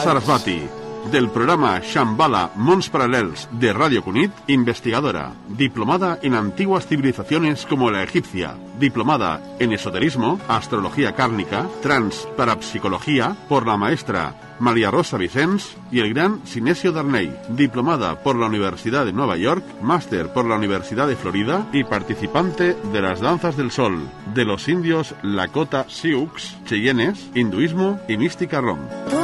Sarasvati, del programa Shambhala Mons Paral·lels de Radio Cunit, investigadora, diplomada en antiguas civilizaciones como la egipcia, diplomada en esoterismo, astrología kármica, transparapsicología por la maestra María Rosa Vicens y el gran Sinesio Darney, diplomada por la Universidad de Nueva York, máster por la Universidad de Florida y participante de las danzas del sol, de los indios Lakota Sioux, Cheyennes, hinduismo y mística rom.